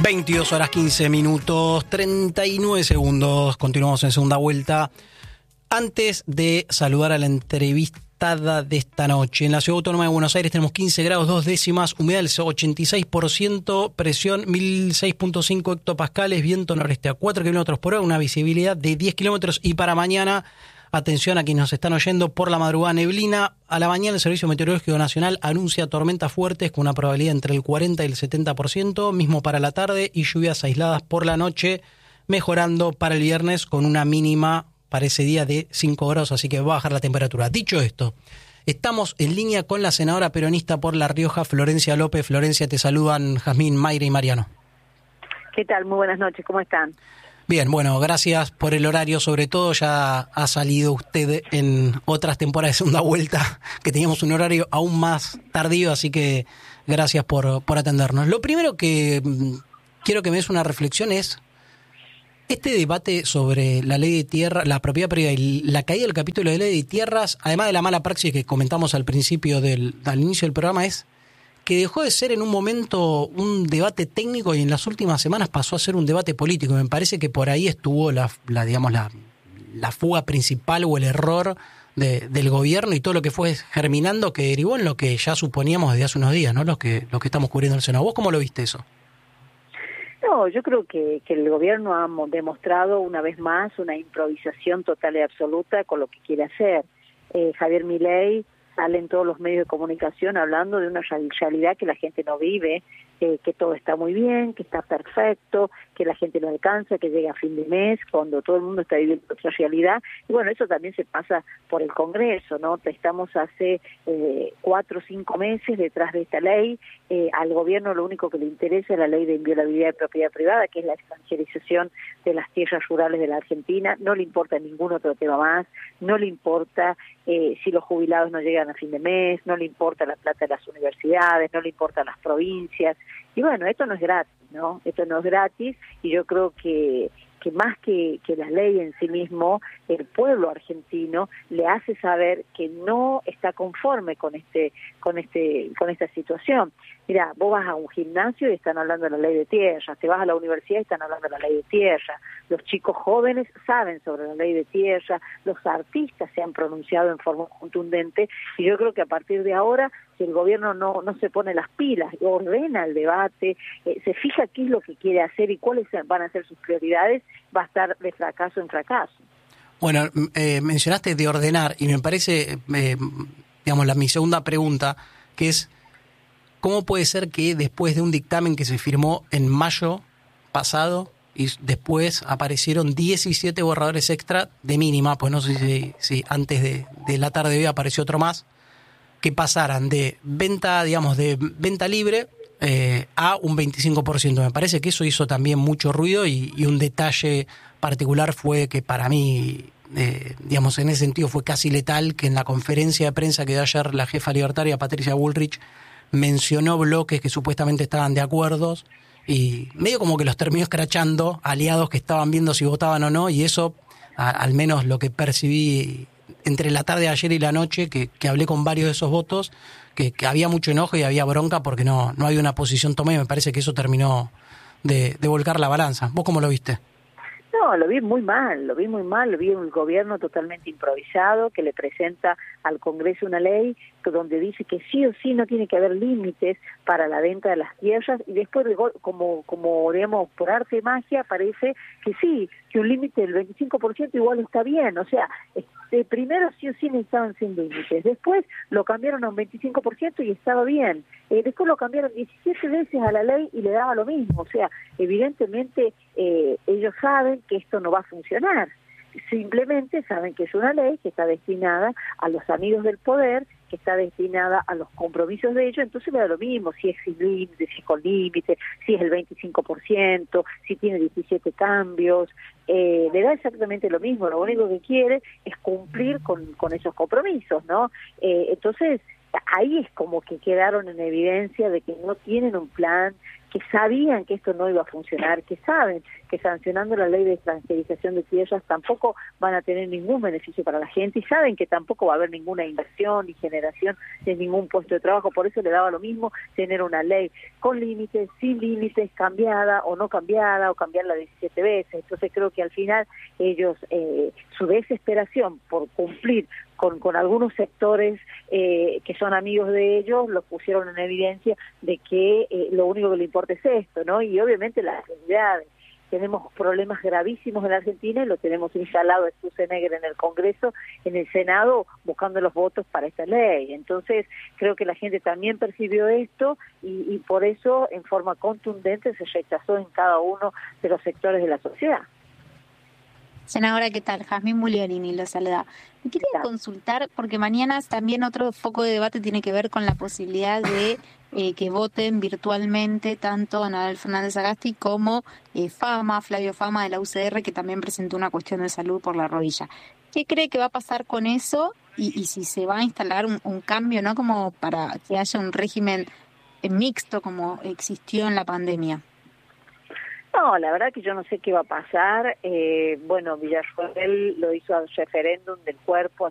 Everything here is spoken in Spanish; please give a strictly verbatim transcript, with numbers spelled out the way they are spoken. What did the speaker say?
veintidós horas quince minutos, treinta y nueve segundos. Continuamos en segunda vuelta. Antes de saludar a la entrevistada de esta noche, en la Ciudad Autónoma de Buenos Aires tenemos quince grados, dos décimas, humedad del ochenta y seis por ciento, presión mil seis punto cinco hectopascales, viento noreste a cuatro kilómetros por hora, una visibilidad de diez kilómetros. Y para mañana, atención a quienes nos están oyendo, por la madrugada neblina. A la mañana el Servicio Meteorológico Nacional anuncia tormentas fuertes con una probabilidad entre el cuarenta y el setenta por ciento, mismo para la tarde, y lluvias aisladas por la noche, mejorando para el viernes con una mínima para ese día de cinco grados, así que va a bajar la temperatura. Dicho esto, estamos en línea con la senadora peronista por La Rioja, Florencia López. Florencia, te saludan Jazmín, Mayra y Mariano. ¿Qué tal? Muy buenas noches, ¿cómo están? Bien, bueno, gracias por el horario, sobre todo ya ha salido usted en otras temporadas de segunda vuelta, que teníamos un horario aún más tardío, así que gracias por, por atendernos. Lo primero que mmm, quiero que me des una reflexión es este debate sobre la ley de tierra, la propiedad privada y la caída del capítulo de ley de tierras, además de la mala praxis que comentamos al principio del, al inicio del programa, es que dejó de ser en un momento un debate técnico y en las últimas semanas pasó a ser un debate político. Me parece que por ahí estuvo la, la digamos la, la fuga principal o el error de, del gobierno y todo lo que fue germinando, que derivó en lo que ya suponíamos desde hace unos días, ¿no? Los que los que estamos cubriendo el Senado. ¿Vos cómo lo viste eso? No, yo creo que, que el gobierno ha demostrado una vez más una improvisación total y absoluta con lo que quiere hacer. Eh, Javier Milei sale en todos los medios de comunicación hablando de una realidad que la gente no vive, eh, que todo está muy bien, que está perfecto, que la gente no alcanza, que llega a fin de mes, cuando todo el mundo está viviendo otra realidad. Y bueno, eso también se pasa por el Congreso, ¿no? Estamos hace eh, cuatro o cinco meses detrás de esta ley. Eh, al gobierno lo único que le interesa es la ley de inviolabilidad de propiedad privada, que es la extranjerización de las tierras rurales de la Argentina. No le importa ningún otro tema más, no le importa eh, si los jubilados no llegan a fin de mes, no le importa la plata de las universidades, no le importan las provincias. Y bueno, esto no es gratis, ¿no? Esto no es gratis y yo creo que que más que, que la ley en sí mismo, el pueblo argentino le hace saber que no está conforme con este, con este, con esta situación. Mira, vos vas a un gimnasio y están hablando de la ley de tierra, te vas a la universidad y están hablando de la ley de tierra, los chicos jóvenes saben sobre la ley de tierra, los artistas se han pronunciado en forma contundente, y yo creo que a partir de ahora, si el gobierno no, no se pone las pilas, ordena el debate, eh, se fija qué es lo que quiere hacer y cuáles van a ser sus prioridades, va a estar de fracaso en fracaso. Bueno, eh, mencionaste de ordenar y me parece, eh, digamos, la, mi segunda pregunta, que es, ¿cómo puede ser que después de un dictamen que se firmó en mayo pasado y después aparecieron diecisiete borradores extra de mínima, pues no sé si, si antes de, de la tarde de hoy apareció otro más, que pasaran de venta, digamos, de venta libre eh, a un veinticinco por ciento. Me parece que eso hizo también mucho ruido y, y un detalle particular fue que para mí, eh, digamos, en ese sentido fue casi letal, que en la conferencia de prensa que dio ayer la jefa libertaria Patricia Bullrich mencionó bloques que supuestamente estaban de acuerdo y medio como que los terminó escrachando aliados que estaban viendo si votaban o no, y eso, a, al menos lo que percibí entre la tarde de ayer y la noche, que, que hablé con varios de esos votos, que, que había mucho enojo y había bronca porque no, no había una posición tomada, y me parece que eso terminó de, de volcar la balanza. ¿Vos cómo lo viste? No, lo vi muy mal, lo vi muy mal, lo vi un gobierno totalmente improvisado que le presenta al Congreso una ley donde dice que sí o sí no tiene que haber límites para la venta de las tierras y después, como, como digamos, por arte y magia, parece que sí, que un límite del veinticinco por ciento igual está bien, o sea, este, primero sí o sí necesitaban sin límites, después lo cambiaron a un veinticinco por ciento y estaba bien, eh, después lo cambiaron diecisiete veces a la ley y le daba lo mismo, o sea, evidentemente eh, ellos saben que esto no va a funcionar, simplemente saben que es una ley que está destinada a los amigos del poder, que está destinada a los compromisos de ellos, entonces le da lo mismo si es sin límite, si es con límite, si es el veinticinco por ciento, si tiene diecisiete cambios, eh, le da exactamente lo mismo, lo único que quiere es cumplir con, con esos compromisos, ¿no? Eh, entonces, ahí es como que quedaron en evidencia de que no tienen un plan, que sabían que esto no iba a funcionar, que saben que sancionando la ley de extranjerización de tierras tampoco van a tener ningún beneficio para la gente y saben que tampoco va a haber ninguna inversión ni generación de ningún puesto de trabajo. Por eso le daba lo mismo tener una ley con límites, sin límites, cambiada o no cambiada, o cambiarla diecisiete veces. Entonces creo que al final ellos, eh, su desesperación por cumplir con, con algunos sectores eh, que son amigos de ellos, los pusieron en evidencia de que eh, lo único que le importa es esto, ¿no? Y obviamente las realidades. Tenemos problemas gravísimos en la Argentina y lo tenemos instalado en Schwarzenegger en el Congreso, en el Senado, buscando los votos para esta ley. Entonces, creo que la gente también percibió esto y, y por eso, en forma contundente, se rechazó en cada uno de los sectores de la sociedad. Senadora, ¿qué tal? Jazmín Mugliarini lo saluda. Me quería consultar, porque mañana también otro foco de debate tiene que ver con la posibilidad de eh, que voten virtualmente tanto Anabel Fernández Sagasti como eh, Fama, Flavio Fama de la U C R, que también presentó una cuestión de salud por la rodilla. ¿Qué cree que va a pasar con eso? Y, y si se va a instalar un, un cambio, ¿no? Como para que haya un régimen mixto como existió en la pandemia. No, la verdad que yo no sé qué va a pasar. Eh, bueno, Villarroel lo hizo al referéndum del cuerpo,